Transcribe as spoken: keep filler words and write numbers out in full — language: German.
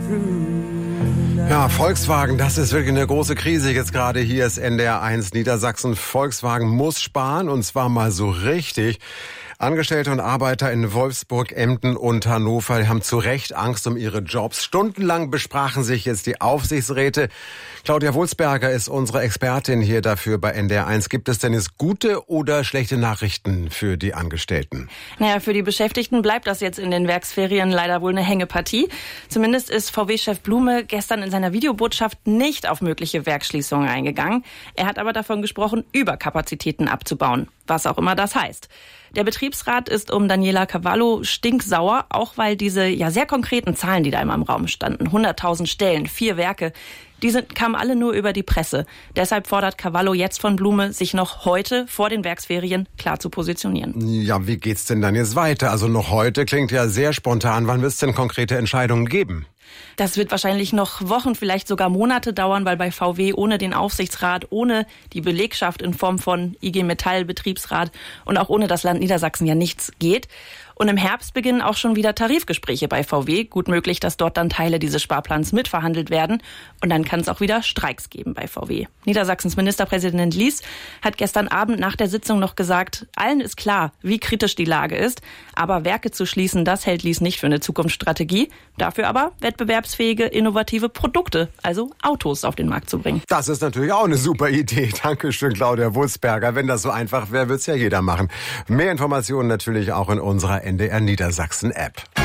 Ja, Volkswagen, das ist wirklich eine große Krise jetzt gerade. Hier ist N D R eins Niedersachsen. Volkswagen muss sparen, und zwar mal so richtig. Angestellte und Arbeiter in Wolfsburg, Emden und Hannover haben zu Recht Angst um ihre Jobs. Stundenlang besprachen sich jetzt die Aufsichtsräte. Claudia Wulsberger ist unsere Expertin hier dafür bei N D R eins. Gibt es denn jetzt gute oder schlechte Nachrichten für die Angestellten? Naja, für die Beschäftigten bleibt das jetzt in den Werksferien leider wohl eine Hängepartie. Zumindest ist V W-Chef Blume gestern in seiner Videobotschaft nicht auf mögliche Werksschließungen eingegangen. Er hat aber davon gesprochen, Überkapazitäten abzubauen, was auch immer das heißt. Der Betriebsrat ist um Daniela Cavallo stinksauer, auch weil diese ja sehr konkreten Zahlen, die da immer im Raum standen, hunderttausend Stellen, vier Werke, die sind, kamen alle nur über die Presse. Deshalb fordert Cavallo jetzt von Blume, sich noch heute vor den Werksferien klar zu positionieren. Ja, wie geht's denn dann jetzt weiter? Also noch heute klingt ja sehr spontan. Wann wird es denn konkrete Entscheidungen geben? Das wird wahrscheinlich noch Wochen, vielleicht sogar Monate dauern, weil bei V W ohne den Aufsichtsrat, ohne die Belegschaft in Form von I G Metall, Betriebsrat und auch ohne das Land Niedersachsen ja nichts geht. Und im Herbst beginnen auch schon wieder Tarifgespräche bei V W. Gut möglich, dass dort dann Teile dieses Sparplans mitverhandelt werden. Und dann kann es auch wieder Streiks geben bei V W. Niedersachsens Ministerpräsident Lies hat gestern Abend nach der Sitzung noch gesagt, allen ist klar, wie kritisch die Lage ist. Aber Werke zu schließen, das hält Lies nicht für eine Zukunftsstrategie. Dafür aber wettbewerbsfähige, innovative Produkte, also Autos, auf den Markt zu bringen. Das ist natürlich auch eine super Idee. Dankeschön, Claudia Wulsberger. Wenn das so einfach wäre, würde es ja jeder machen. Mehr Informationen natürlich auch in unserer N D R Niedersachsen App.